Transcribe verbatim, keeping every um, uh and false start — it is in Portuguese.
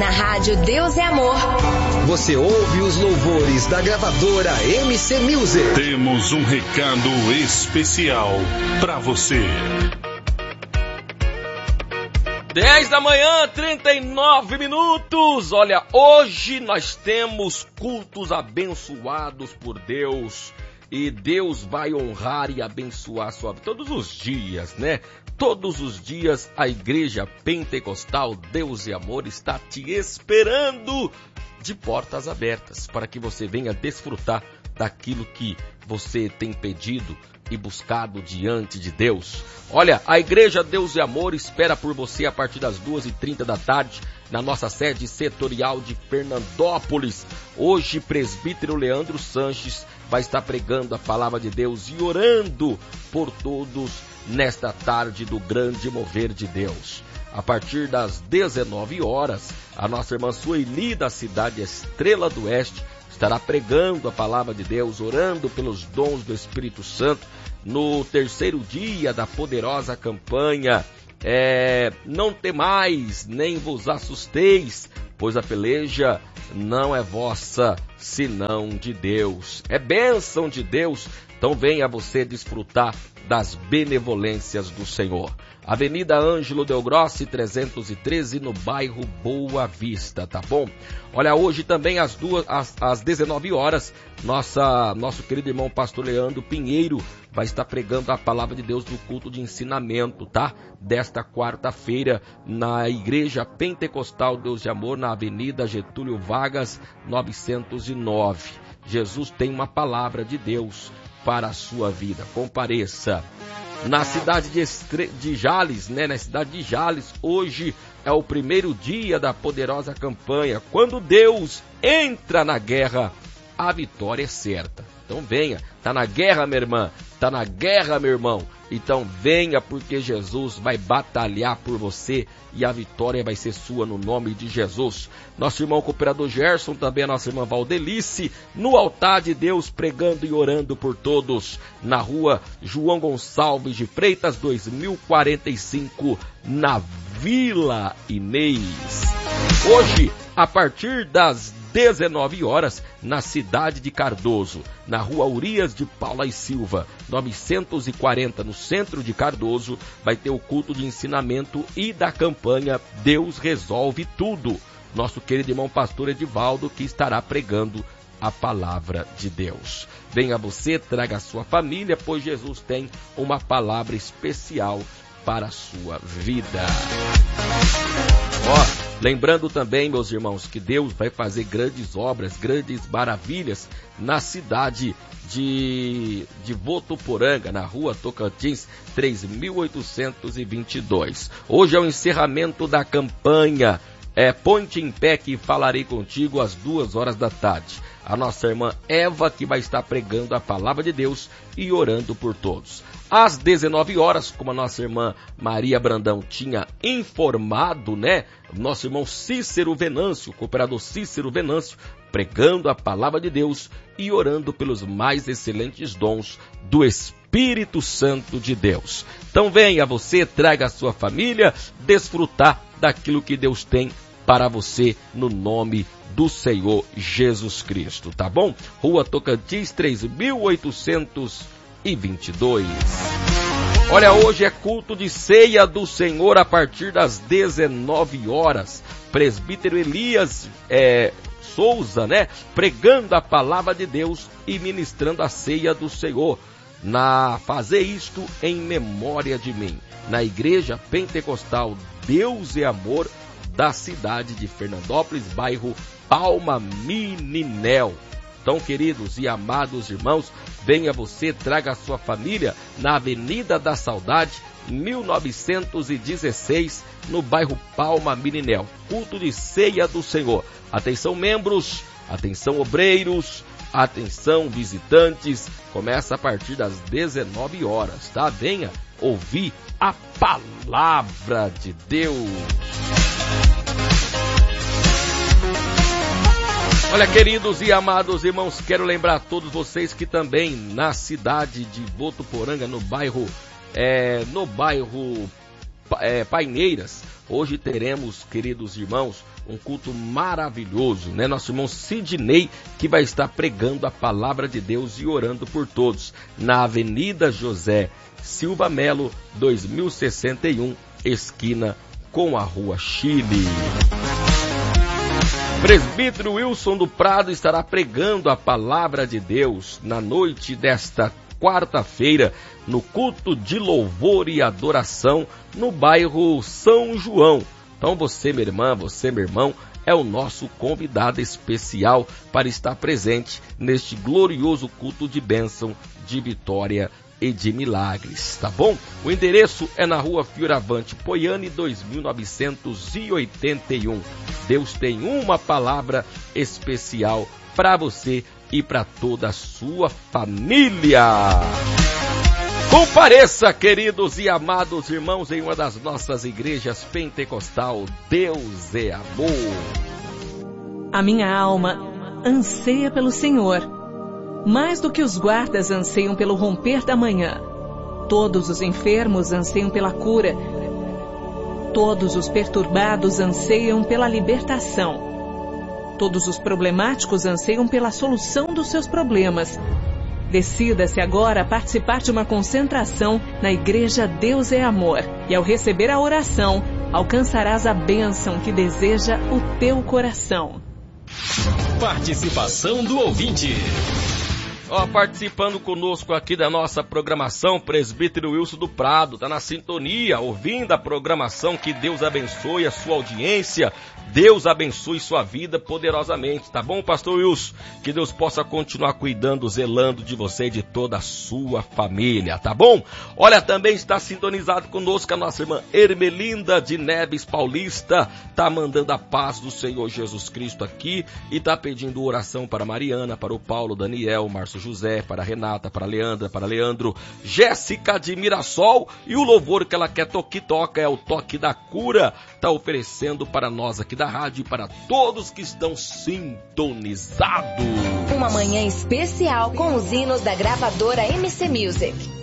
na rádio Deus é Amor. Você ouve os louvores da gravadora M C Music. Temos um recado especial para você. dez da manhã, trinta e nove minutos. Olha, hoje nós temos cultos abençoados por Deus. E Deus vai honrar e abençoar a sua vida todos os dias, né? Todos os dias a Igreja Pentecostal Deus e Amor está te esperando de portas abertas para que você venha desfrutar daquilo que você tem pedido e buscado diante de Deus. Olha, a Igreja Deus e Amor espera por você a partir das duas e trinta da tarde na nossa sede setorial de Fernandópolis. Hoje, presbítero Leandro Sanches vai estar pregando a palavra de Deus e orando por todos nesta tarde do grande mover de Deus. A partir das dezenove horas, a nossa irmã Sueli da cidade Estrela do Oeste estará pregando a palavra de Deus, orando pelos dons do Espírito Santo no terceiro dia da poderosa campanha. É, não temais, nem vos assusteis, pois a peleja não é vossa, senão de Deus. É bênção de Deus, então venha você desfrutar das benevolências do Senhor. Avenida Ângelo Del Grossi, trezentos e treze, no bairro Boa Vista, tá bom? Olha, hoje também às, duas, às, às dezenove horas, nossa, nosso querido irmão pastor Leandro Pinheiro vai estar pregando a palavra de Deus no culto de ensinamento, tá? Desta quarta-feira, na Igreja Pentecostal Deus de Amor, na Avenida Getúlio Vargas, novecentos e nove. Jesus tem uma palavra de Deus para a sua vida. Compareça. Na cidade de, Estre... de Jales, né? Na cidade de Jales, hoje é o primeiro dia da poderosa campanha. Quando Deus entra na guerra, a vitória é certa. Então venha, tá na guerra, minha irmã, tá na guerra, meu irmão. Então venha, porque Jesus vai batalhar por você e a vitória vai ser sua no nome de Jesus. Nosso irmão cooperador Gerson, também a nossa irmã Valdelice, no altar de Deus, pregando e orando por todos, na rua João Gonçalves de Freitas, dois mil e quarenta e cinco, na Vila Inês. Hoje, a partir das dezenove horas, na cidade de Cardoso, na rua Urias de Paula e Silva, novecentos e quarenta, no centro de Cardoso, vai ter o culto de ensinamento e da campanha Deus Resolve Tudo. Nosso querido irmão pastor Edivaldo, que estará pregando a palavra de Deus. Venha você, traga a sua família, pois Jesus tem uma palavra especial para a sua vida. Ó, lembrando também, meus irmãos, que Deus vai fazer grandes obras, grandes maravilhas na cidade de, de Votuporanga, na rua Tocantins, três mil oitocentos e vinte e dois. Hoje é o encerramento da campanha. É, Ponte em Pé, que falarei contigo às duas horas da tarde. A nossa irmã Eva, que vai estar pregando a palavra de Deus e orando por todos. Às dezenove horas, como a nossa irmã Maria Brandão tinha informado, né? Nosso irmão Cícero Venâncio, cooperador Cícero Venâncio, pregando a palavra de Deus e orando pelos mais excelentes dons do Espírito Santo de Deus. Então venha você, traga a sua família, desfrutar daquilo que Deus tem para você no nome do Senhor Jesus Cristo, tá bom? Rua Tocantins, três mil oitocentos e vinte e dois. Olha, hoje é culto de ceia do Senhor a partir das dezenove horas. Presbítero Elias é, Souza, né? Pregando a palavra de Deus e ministrando a ceia do Senhor. Na Fazer Isto em Memória de Mim, na Igreja Pentecostal Deus e Amor, da cidade de Fernandópolis, bairro Palma Mininel. Então, queridos e amados irmãos, venha você, traga a sua família na Avenida da Saudade, mil novecentos e dezesseis, no bairro Palma Mininel. Culto de ceia do Senhor. Atenção, membros, atenção, obreiros, atenção, visitantes. Começa a partir das dezenove horas, tá? Venha ouvir a palavra de Deus. Olha, queridos e amados irmãos, quero lembrar a todos vocês que também na cidade de Votuporanga, no bairro, é, no bairro é, Paineiras. Hoje teremos, queridos irmãos, um culto maravilhoso, né? Nosso irmão Sidney, que vai estar pregando a palavra de Deus e orando por todos, na Avenida José Silva Melo, dois mil e sessenta e um, esquina com a Rua Chile. Presbítero Wilson do Prado estará pregando a palavra de Deus na noite desta quarta-feira, no culto de louvor e adoração, no bairro São João. Então você, minha irmã, você, meu irmão, é o nosso convidado especial para estar presente neste glorioso culto de bênção, de vitória e de milagres, tá bom? O endereço é na Rua Fioravante Poiani, dois mil novecentos e oitenta e um. Deus tem uma palavra especial para você e para toda a sua família. Compareça, queridos e amados irmãos, em uma das nossas igrejas pentecostal. Deus é amor. A minha alma anseia pelo Senhor, mais do que os guardas anseiam pelo romper da manhã. Todos os enfermos anseiam pela cura. Todos os perturbados anseiam pela libertação. Todos os problemáticos anseiam pela solução dos seus problemas. Decida-se agora a participar de uma concentração na Igreja Deus é Amor. E ao receber a oração, alcançarás a bênção que deseja o teu coração. Participação do ouvinte. Ó, participando conosco aqui da nossa programação, presbítero Wilson do Prado, tá na sintonia, ouvindo a programação. Que Deus abençoe a sua audiência, Deus abençoe sua vida poderosamente, tá bom, pastor Wilson? Que Deus possa continuar cuidando, zelando de você e de toda a sua família, tá bom? Olha, também está sintonizado conosco a nossa irmã Ermelinda de Neves Paulista, tá mandando a paz do Senhor Jesus Cristo aqui e tá pedindo oração para Mariana, para o Paulo, Daniel, Márcio José, para a Renata, para a Leandra, para Leandro, Jéssica de Mirassol, e o louvor que ela quer to- que toca é o Toque da Cura, tá oferecendo para nós aqui da rádio e para todos que estão sintonizados. Uma manhã especial com os hinos da gravadora M C Music.